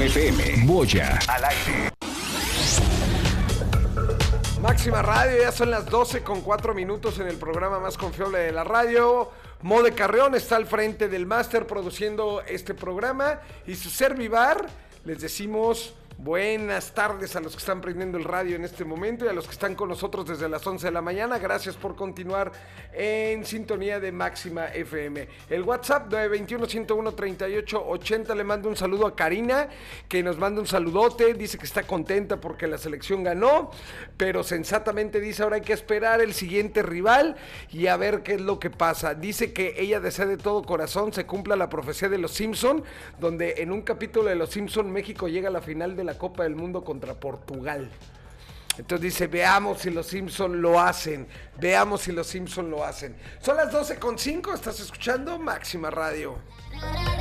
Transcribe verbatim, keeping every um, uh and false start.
F M. Moya al aire. Máxima Radio, ya son las doce con cuatro minutos en el programa más confiable de la radio. Mode Carreón está al frente del máster produciendo este programa y su servivar. Les decimos buenas tardes a los que están prendiendo el radio en este momento y a los que están con nosotros desde las once de la mañana. Gracias por continuar en sintonía de Máxima F M. El WhatsApp nueve dos uno, uno uno, tres ocho ocho cero. Le mando un saludo a Karina, que nos manda un saludote. Dice que está contenta porque la selección ganó, pero sensatamente dice ahora hay que esperar el siguiente rival y a ver qué es lo que pasa. Dice que ella desea de todo corazón se cumpla la profecía de los Simpson, donde en un capítulo de los Simpson México llega a la final de la Copa del Mundo contra Portugal. Entonces dice, veamos si los Simpson lo hacen, veamos si los Simpson lo hacen. Son las doce con cinco, estás escuchando Máxima Radio.